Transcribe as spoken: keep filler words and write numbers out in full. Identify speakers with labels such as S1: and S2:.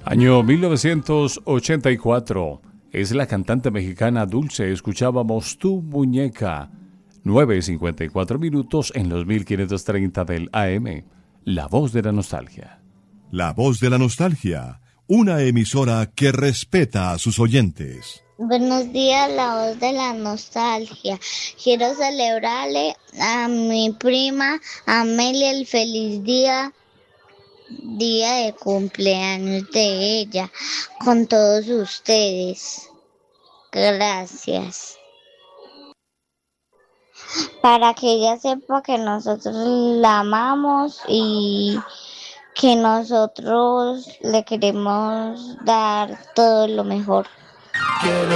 S1: Año mil novecientos ochenta y cuatro. Es la cantante mexicana Dulce. Escuchábamos Tu Muñeca. nueve y cincuenta y cuatro minutos en los mil quinientos treinta del A M. La voz de la nostalgia.
S2: La voz de la nostalgia. Una emisora que respeta a sus oyentes.
S3: Buenos días, la voz de la nostalgia. Quiero celebrarle a mi prima Amelia el feliz día, día de cumpleaños de ella, con todos ustedes. Gracias. Para que ella sepa que nosotros la amamos y que nosotros le queremos dar todo lo mejor.